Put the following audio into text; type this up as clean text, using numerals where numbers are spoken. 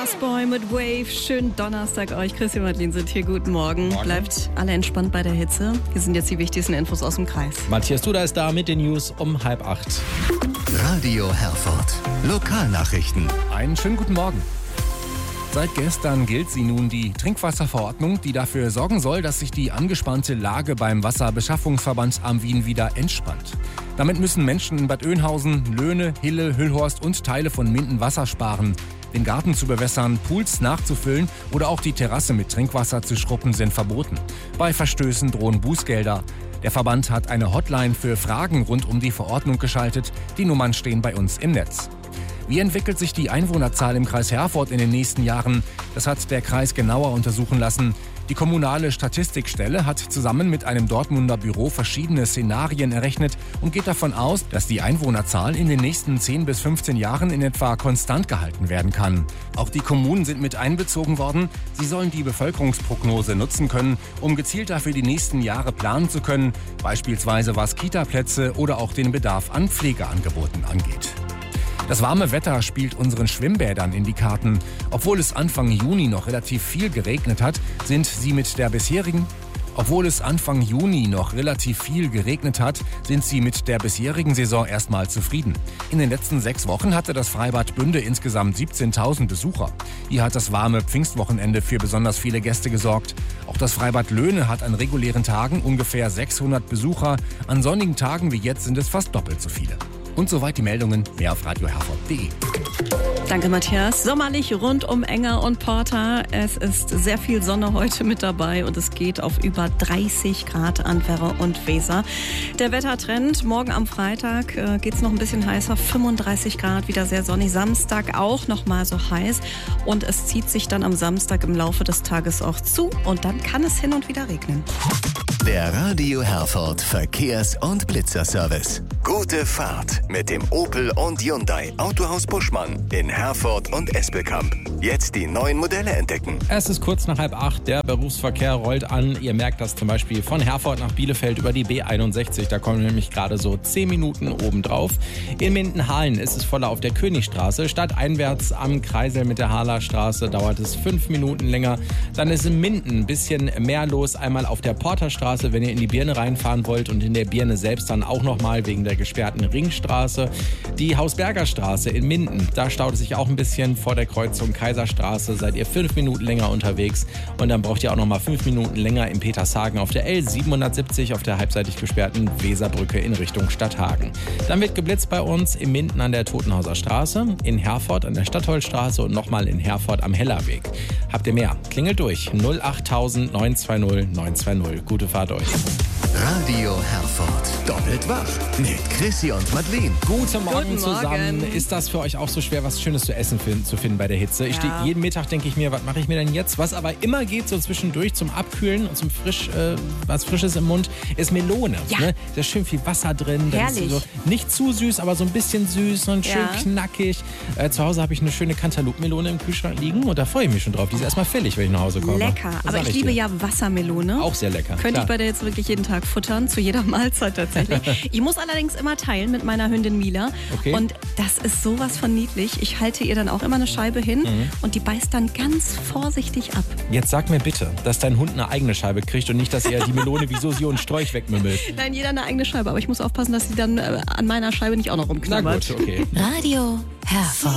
Boy mit Wave. Schönen Donnerstag euch. Chrissy und Madeline sind hier. Guten Morgen. Bleibt alle entspannt bei der Hitze. Hier sind jetzt die wichtigsten Infos aus dem Kreis. Matthias Duda ist da mit den News um 7:30. Radio Herford. Lokalnachrichten. Einen schönen guten Morgen. Seit gestern gilt sie nun, die Trinkwasserverordnung, die dafür sorgen soll, dass sich die angespannte Lage beim Wasserbeschaffungsverband Am-Wien wieder entspannt. Damit müssen Menschen in Bad Oeynhausen, Löhne, Hille, Hüllhorst und Teile von Minden Wasser sparen. Den Garten zu bewässern, Pools nachzufüllen oder auch die Terrasse mit Trinkwasser zu schruppen sind verboten. Bei Verstößen drohen Bußgelder. Der Verband hat eine Hotline für Fragen rund um die Verordnung geschaltet. Die Nummern stehen bei uns im Netz. Wie entwickelt sich die Einwohnerzahl im Kreis Herford in den nächsten Jahren? Das hat der Kreis genauer untersuchen lassen. Die kommunale Statistikstelle hat zusammen mit einem Dortmunder Büro verschiedene Szenarien errechnet und geht davon aus, dass die Einwohnerzahl in den nächsten 10 bis 15 Jahren in etwa konstant gehalten werden kann. Auch die Kommunen sind mit einbezogen worden. Sie sollen die Bevölkerungsprognose nutzen können, um gezielter für die nächsten Jahre planen zu können, beispielsweise was Kitaplätze oder auch den Bedarf an Pflegeangeboten angeht. Das warme Wetter spielt unseren Schwimmbädern in die Karten. Obwohl es Anfang Juni noch relativ viel geregnet hat, sind sie mit der bisherigen Saison erstmal zufrieden. In den letzten 6 Wochen hatte das Freibad Bünde insgesamt 17.000 Besucher. Hier hat das warme Pfingstwochenende für besonders viele Gäste gesorgt. Auch das Freibad Löhne hat an regulären Tagen ungefähr 600 Besucher. An sonnigen Tagen wie jetzt sind es fast doppelt so viele. Und soweit die Meldungen. Mehr auf radioherford.de. Danke, Matthias. Sommerlich rund um Enger und Porta. Es ist sehr viel Sonne heute mit dabei und es geht auf über 30 Grad an Werra und Weser. Der Wettertrend, morgen am Freitag geht es noch ein bisschen heißer, 35 Grad, wieder sehr sonnig. Samstag auch noch mal so heiß und es zieht sich dann am Samstag im Laufe des Tages auch zu und dann kann es hin und wieder regnen. Der Radio Herford Verkehrs- und Blitzerservice. Gute Fahrt mit dem Opel und Hyundai Autohaus Buschmann in Herford und Espelkamp. Jetzt die neuen Modelle entdecken. Es ist kurz nach 7:30. Der Berufsverkehr rollt an. Ihr merkt das zum Beispiel von Herford nach Bielefeld über die B61. Da kommen nämlich gerade so 10 Minuten obendrauf. In Mindenhalen ist es voller auf der Königstraße. Stadteinwärts am Kreisel mit der Harler Straße dauert es 5 Minuten länger. Dann ist in Minden ein bisschen mehr los. Einmal auf der Porterstraße, wenn ihr in die Birne reinfahren wollt und in der Birne selbst dann auch nochmal wegen der gesperrten Ringstraße. Die Hausberger Straße in Minden, da staut es sich auch ein bisschen vor der Kreuzung Kaiserstraße. Seid ihr 5 Minuten länger unterwegs und dann braucht ihr auch nochmal 5 Minuten länger in Petershagen auf der L770 auf der halbseitig gesperrten Weserbrücke in Richtung Stadthagen. Dann wird geblitzt bei uns in Minden an der Totenhauser Straße, in Herford an der Stadtholzstraße und nochmal in Herford am Hellerweg. Habt ihr mehr? Klingelt durch 08000 920 920. Gute Fahrt euch. Radio Herford. Doppelt wach mit Chrissy und Madeline. Guten Morgen Guten zusammen. Morgen. Ist das für euch auch so schwer, was Schönes zu essen zu finden bei der Hitze? Ich stehe jeden Mittag, denke ich mir, was mache ich mir denn jetzt? Was aber immer geht so zwischendurch zum Abkühlen und zum was Frisches im Mund, ist Melone. Ja. Ne? Da ist schön viel Wasser drin. Da ist Herrlich. so nicht zu süß, aber so ein bisschen süß und schön knackig. Zu Hause habe ich eine schöne Cantaloupe-Melone im Kühlschrank liegen und da freue ich mich schon drauf. Die ist erstmal fällig, wenn ich nach Hause komme. Lecker, Das aber sag ich liebe dir. ja Wassermelone. Auch sehr lecker. Könnte klar. ich bei der jetzt wirklich jeden Tag futtern, zu jeder Mahlzeit tatsächlich. Ich muss allerdings immer teilen mit meiner Hündin Mila. Okay. Und das ist sowas von niedlich. Ich halte ihr dann auch immer eine Scheibe hin und die beißt dann ganz vorsichtig ab. Jetzt sag mir bitte, dass dein Hund eine eigene Scheibe kriegt und nicht, dass er die Melone wie Susi und Sträuch wegmümmelt. Nein, jeder eine eigene Scheibe, aber ich muss aufpassen, dass sie dann an meiner Scheibe nicht auch noch Na rumknabbert. gut, okay. Radio Herford.